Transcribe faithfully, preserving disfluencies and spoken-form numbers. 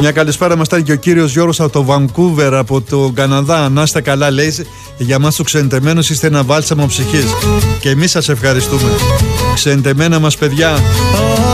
Μια καλησπέρα μας ήταν και ο κύριος Γιώργος από το Βανκούβερ, από το Καναδά. Να είστε καλά, λέει. Για μας τους ξενιτεμένους είστε ένα βάλσαμο ψυχής. Και εμείς σας ευχαριστούμε. Ξενιτεμένα μας παιδιά.